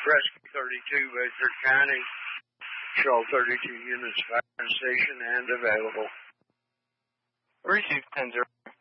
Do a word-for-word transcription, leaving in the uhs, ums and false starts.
Prescott thirty-two, Bedford County. Show thirty-two units fire station and available. Received ten zero.